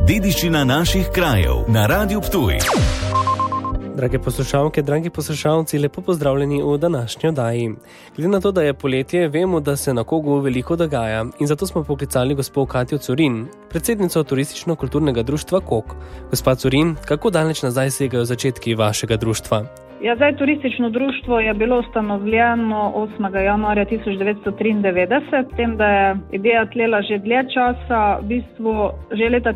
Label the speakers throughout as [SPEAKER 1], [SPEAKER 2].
[SPEAKER 1] Dediščina naših krajev na Radiu Ptuj.
[SPEAKER 2] Drage poslušalke, dragi poslušalci, lepo pozdravljeni v današnji oddaji. Glede na to, da je poletje, vemo, da se na Kogu veliko dogaja in zato smo poklicali gospo Katjo Curin, predsednico turistično-kulturnega društva Kog. Gospa Curin, kako daleč nazaj segajo začetki vašega društva?
[SPEAKER 3] Turistično društvo je bilo ustanovljeno 8. januarja 1993, s tem, da je ideja tlela že dlje časa. V bistvu že leta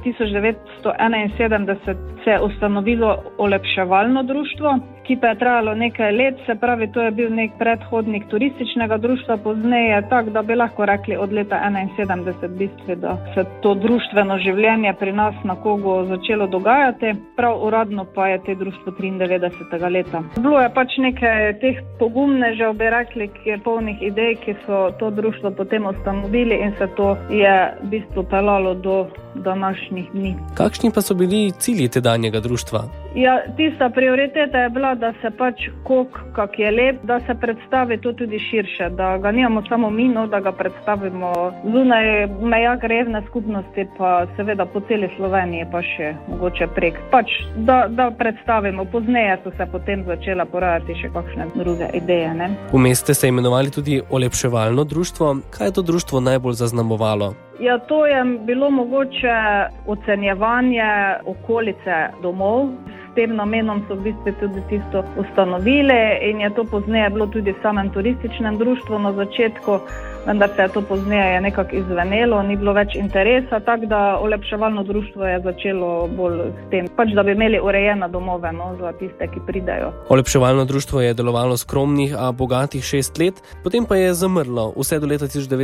[SPEAKER 3] 1971 se je ustanovilo olepševalno društvo, ki pa je trajalo nekaj let, se pravi, to je bil nek predhodnik turističnega društva, pozneje, tako da bi lahko rekli od leta 1971 v bistvu, da se to društveno življenje pri nas na Kogu začelo dogajati. Prav uradno pa je te društvo 93. leta. Bilo je pač nekaj teh pogumnežev, bi rekli, ki je polnih idej, ki so to društvo potem ustanovili in se to je v bistvu pelalo do današnjih dni.
[SPEAKER 2] Kakšni pa so bili cilji tedanjega društva?
[SPEAKER 3] Tista prioriteta je bila, da se pač Kog, kak je lep, da se predstavi to tudi širše, da ga nimamo samo mi, da ga predstavimo zunaj meja krajevne skupnosti, pa seveda po celi Sloveniji, pa še mogoče prek. Pač, da predstavimo. Pozneje so se potem začela porajati še kakšne druge ideje.
[SPEAKER 2] Vmes ste se imenovali tudi olepševalno društvo. Kaj je to društvo najbolj zaznamovalo?
[SPEAKER 3] To je bilo mogoče ocenjevanje okolice domov. S tem namenom so v bistvu tudi tisto ustanovili in je to pozneje bilo tudi v samem turističnem društvu na začetku, vendar se je to pozneje nekako izvenelo, ni bilo več interesa, tako da olepševalno društvo je začelo bolj s tem, pač da bi imeli urejene domove za tiste, ki pridejo.
[SPEAKER 2] Olepševalno društvo je delovalo skromnih, a bogatih 6 let, potem pa je zamrlo vse do leta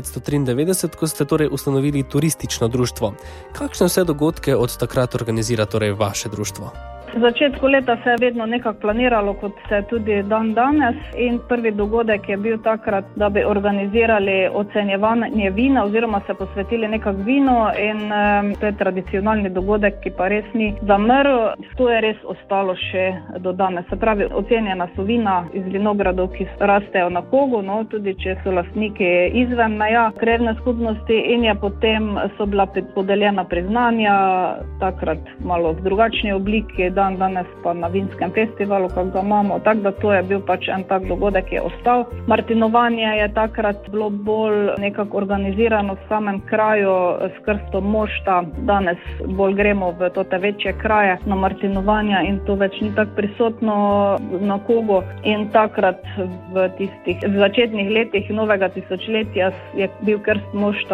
[SPEAKER 2] 1993, ko ste torej ustanovili turistično društvo. Kakšne vse dogodke od takrat organizira torej vaše društvo?
[SPEAKER 3] V začetku leta se je vedno nekako planiralo, kot se tudi dan danes, in prvi dogodek je bil takrat, da bi organizirali ocenjevanje vina oziroma se posvetili nekako vinu in to je tradicionalni dogodek, ki pa res ni zamrl. To je res ostalo še do danes. Se pravi, ocenjena so vina iz vinogradov, ki rastejo na Kogu, tudi če so lastniki izven meja krajevne skupnosti, in je potem so bila podeljena priznanja, takrat malo v drugačni obliki, danes pa na vinskem festivalu, kako ga imamo, tako da to je bil pač en tak dogodek, ki je ostal. Martinovanje je takrat bilo bolj nekako organizirano v samem kraju s krstom mošta. Danes bolj gremo v te večje kraje na martinovanja in to več ni tako prisotno na Kogu. In takrat v tistih začetnih letih novega tisočletja je bil krst mošta